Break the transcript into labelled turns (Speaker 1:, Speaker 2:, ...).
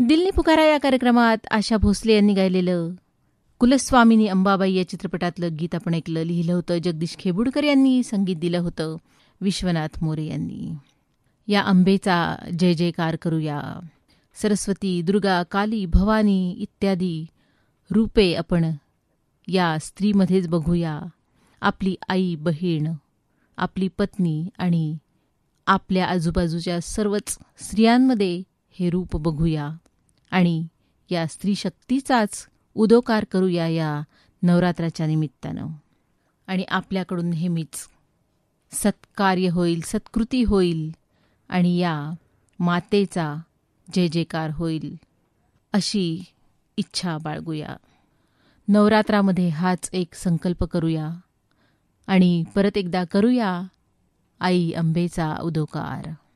Speaker 1: दिल ने पुकारा या कार्यक्रमात आशा भोसले यांनी गायलेलं कुलस्वामिनी अंबाबाई या चित्रपटातलं गीत आपण ऐकलं. लिहिलं होतं जगदीश खेबुडकर यांनी, संगीत दिलं होतं विश्वनाथ मोरे यांनी. या अंबेचा जय जयकार करूया. सरस्वती, दुर्गा, काली, भवानी इत्यादी रूपे आपण या स्त्रीमध्येच बघूया. आपली आई, बहीण, आपली पत्नी आणि आपल्या आजूबाजूच्या सर्वच स्त्रियांमध्ये हे रूप बघूया आणि या स्त्री शक्तीचाच उदोकार करूया या नवरात्राच्या निमित्तानं. आणि आपल्याकडून नेहमीच सत्कार्य होईल, सत्कृती होईल आणि या मातेचा जय जयकार होईल अशी इच्छा बाळगूया. नवरात्रामध्ये हाच एक संकल्प करूया आणि परत एकदा करूया आई अंबेचा उदोकार.